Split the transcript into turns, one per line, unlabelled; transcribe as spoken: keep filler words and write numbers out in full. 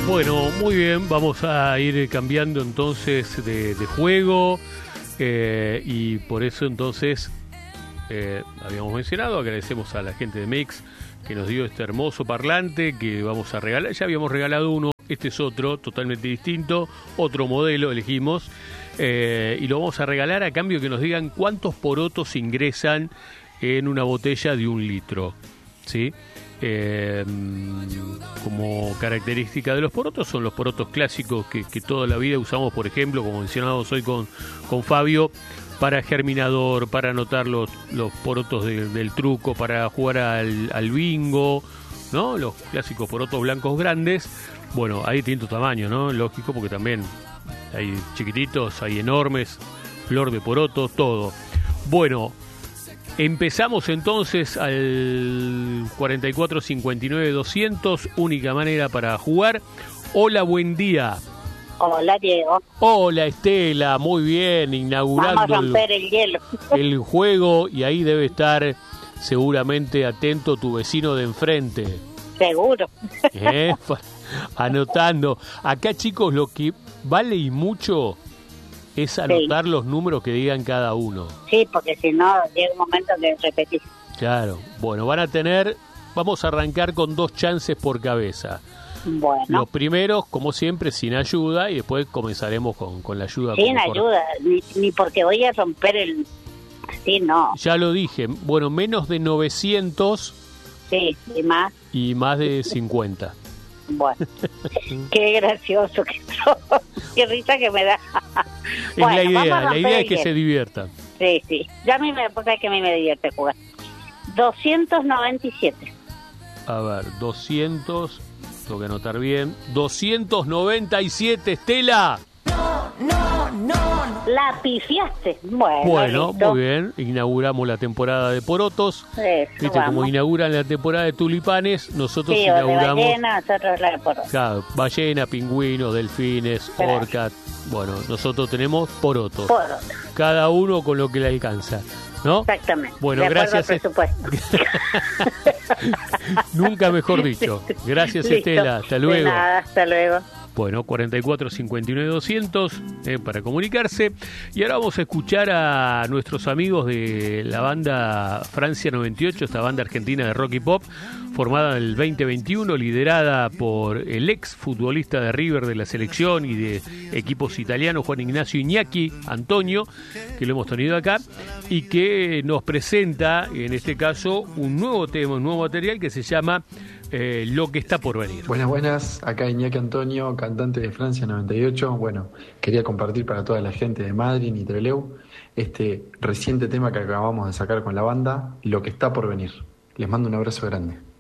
Bueno, muy bien, vamos a ir cambiando entonces de, de juego eh, y por eso entonces eh, habíamos mencionado, agradecemos a la gente de Mix que nos dio este hermoso parlante que vamos a regalar. Ya habíamos regalado uno, este es otro, totalmente distinto, otro modelo elegimos eh, y lo vamos a regalar a cambio que nos digan cuántos porotos ingresan en una botella de un litro, ¿sí? Eh, como característica de los porotos son los porotos clásicos que, que toda la vida usamos, por ejemplo, como mencionamos hoy con, con Fabio, para germinador, para anotar los, los porotos de, del truco, para jugar al, al bingo, ¿no? Los clásicos porotos blancos grandes. Bueno, hay distintos tamaños, ¿no? Lógico, porque también hay chiquititos, hay enormes, flor de porotos, todo. Bueno, empezamos entonces al cuarenta y cuatro cincuenta y nueve doscientos, única manera para jugar. Hola, buen día.
Hola, Diego.
Hola, Estela, muy bien, inaugurando
Vamos a romper el, el hielo.
el juego, y ahí debe estar seguramente atento tu vecino de enfrente.
Seguro.
¿Eh? Anotando. Acá, chicos, lo que vale y mucho es anotar sí. los números que digan cada uno.
Sí, porque si no, llega un momento que repetís.
Claro. Bueno, van a tener, vamos a arrancar con dos chances por cabeza.
Bueno.
Los primeros, como siempre, sin ayuda, y después comenzaremos con, con la ayuda.
Sin ayuda, por... ni, ni porque voy a romper el... Sí, no.
Ya lo dije. Bueno, menos de novecientos.
Sí, y más.
Y más de cincuenta.
Bueno, qué gracioso que sos. Qué risa que me da.
Es bueno, la idea, la idea es que se diviertan.
Sí, sí. Ya a mí me pasa que a mí me divierte jugar. doscientos noventa y siete.
A ver, doscientos, tengo que anotar bien. doscientos noventa y siete, Estela.
No, no, no. La pifiaste. Bueno,
bueno
listo.
Muy bien. Inauguramos la temporada de porotos.
Eso,
viste,
vamos.
como inauguran la temporada de tulipanes, nosotros
sí,
inauguramos.
De ballena, nosotros la de porotos.
Claro, ballena, pingüinos, delfines,
claro.
orca. Bueno, nosotros tenemos porotos.
Porotos.
Cada uno con lo que le alcanza, ¿no?
Exactamente.
Bueno,
de
gracias.
Al presupuesto.
Nunca mejor dicho. Gracias,
listo.
Estela. Hasta luego.
De nada, hasta luego.
Bueno, cuarenta y cuatro cincuenta y nueve doscientos eh, para comunicarse. Y ahora vamos a escuchar a nuestros amigos de la banda Francia noventa y ocho, esta banda argentina de rock y pop, formada en el veinte veintiuno, liderada por el ex futbolista de River de la selección y de equipos italianos, Juan Ignacio Iñaki Antonio, que lo hemos tenido acá, y que nos presenta, en este caso, un nuevo tema, un nuevo material que se llama Eh, Lo que está por venir.
Buenas, buenas, acá Iñaki Antonio, cantante de Francia noventa y ocho. Bueno, quería compartir para toda la gente de Madrid y Trelew este reciente tema que acabamos de sacar con la banda, Lo que está por venir. Les mando un abrazo grande.